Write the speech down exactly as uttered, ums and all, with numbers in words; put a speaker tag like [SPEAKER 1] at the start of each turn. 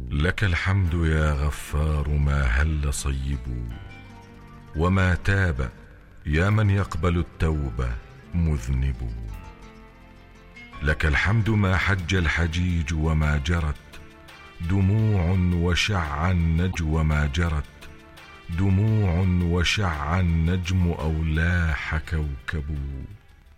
[SPEAKER 1] لك الحمد يا غفار ما هل صيب، وما تاب يا من يقبل التوبة مذنب. لك الحمد ما حج الحجيج وما جرت دموع وشع النجم، ما جرت دموع وشع النجم أو لاح كوكب.